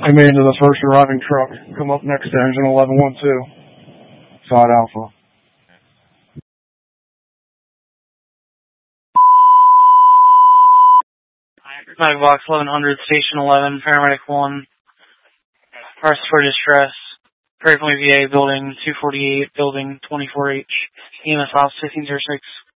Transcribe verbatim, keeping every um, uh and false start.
I made into the first arriving truck. Come up next to engine eleven one two. Side Alpha. Mag Box eleven hundred, Station eleven, Paramedic one. Arrest for distress. Prairie Point V A, Building two forty-eight, Building twenty-four H. E M S Ops fifteen oh six.